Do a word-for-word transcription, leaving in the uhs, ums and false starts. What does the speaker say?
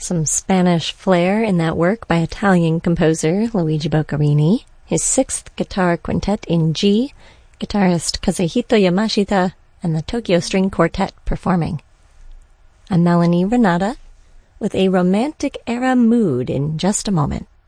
Some Spanish flair in that work by Italian composer Luigi Boccherini, his sixth guitar quintet in G, guitarist Kazuhito Yamashita, and the Tokyo String Quartet performing. I'm Melanie Renata with a romantic era mood in just a moment.